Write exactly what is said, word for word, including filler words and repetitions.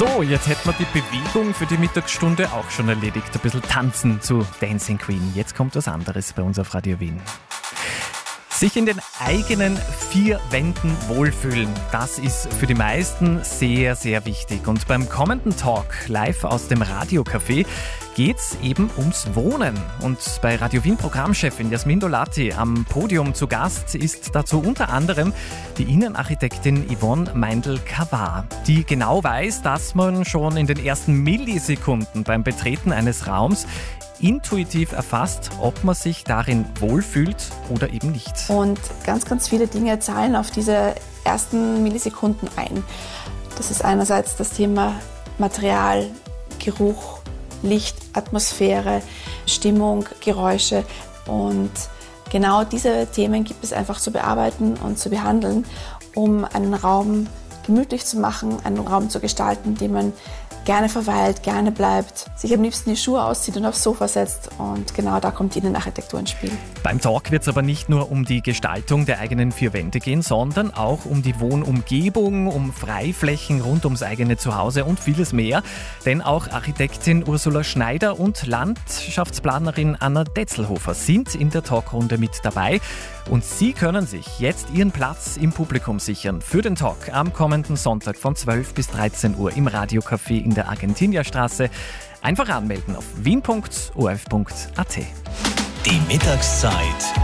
So, jetzt hätten wir die Bewegung für die Mittagsstunde auch schon erledigt. Ein bisschen tanzen zu Dancing Queen. Jetzt kommt was anderes bei uns auf Radio Wien. Sich in den eigenen vier Wänden wohlfühlen, das ist für die meisten sehr, sehr wichtig. Und beim kommenden Talk live aus dem Radiocafé geht's eben ums Wohnen. Und bei Radio Wien Programmchefin Jasmin Dolati am Podium zu Gast ist dazu unter anderem die Innenarchitektin Yvonne Meindl-Kavar, die genau weiß, dass man schon in den ersten Millisekunden beim Betreten eines Raums intuitiv erfasst, ob man sich darin wohlfühlt oder eben nicht. Und ganz, ganz viele Dinge zahlen auf diese ersten Millisekunden ein. Das ist einerseits das Thema Material, Geruch, Licht, Atmosphäre, Stimmung, Geräusche. Und genau diese Themen gibt es einfach zu bearbeiten und zu behandeln, um einen Raum gemütlich zu machen, einen Raum zu gestalten, den man gerne verweilt, gerne bleibt, sich am liebsten die Schuhe auszieht und aufs Sofa setzt. Und genau da kommt die Innenarchitektur ins Spiel. Beim Talk wird es aber nicht nur um die Gestaltung der eigenen vier Wände gehen, sondern auch um die Wohnumgebung, um Freiflächen rund ums eigene Zuhause und vieles mehr. Denn auch Architektin Ursula Schneider und Landschaftsplanerin Anna Detzelhofer sind in der Talkrunde mit dabei. Und Sie können sich jetzt Ihren Platz im Publikum sichern für den Talk am kommenden Sonntag von zwölf bis dreizehn Uhr im Radiocafé in der Argentinierstraße. Einfach anmelden auf wien punkt o r f punkt a t. Die Mittagszeit